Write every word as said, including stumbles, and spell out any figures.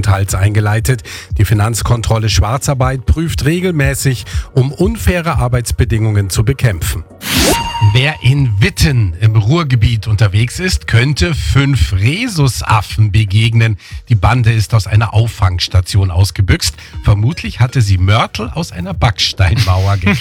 Aufenthalts eingeleitet. Die Finanzkontrolle Schwarzarbeit prüft regelmäßig, um unfaire Arbeitsbedingungen zu bekämpfen. Wer in Witten im Ruhrgebiet unterwegs ist, könnte fünf Rhesusaffen begegnen. Die Bande ist aus einer Auffangstation ausgebüxt. Vermutlich hatte sie Mörtel aus einer Backsteinmauer geklaut.